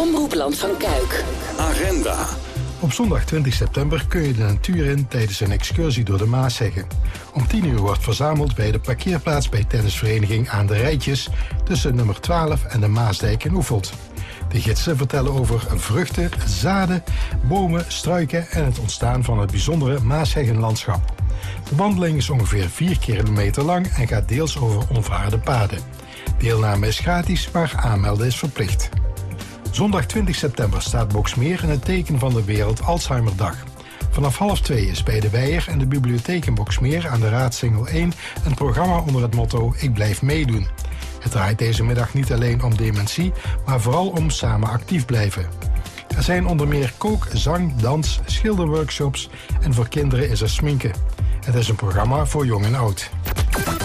Omroepland van Kuik. Agenda. Op zondag 20 september kun je de natuur in tijdens een excursie door de Maasheggen. Om 10 uur wordt verzameld bij de parkeerplaats bij tennisvereniging Aan de Rijtjes tussen nummer 12 en de Maasdijk in Oefeld. De gidsen vertellen over vruchten, zaden, bomen, struiken en het ontstaan van het bijzondere Maasheggenlandschap. De wandeling is ongeveer 4 kilometer lang en gaat deels over onverharde paden. Deelname is gratis, maar aanmelden is verplicht. Zondag 20 september staat Boxmeer in het teken van de Wereld Alzheimerdag. Vanaf 1:30 is bij de Weijer en de bibliotheek in Boxmeer aan de Raadsingel 1 een programma onder het motto Ik blijf meedoen. Het draait deze middag niet alleen om dementie, maar vooral om samen actief blijven. Er zijn onder meer kook, zang, dans, schilderworkshops en voor kinderen is er sminken. Het is een programma voor jong en oud.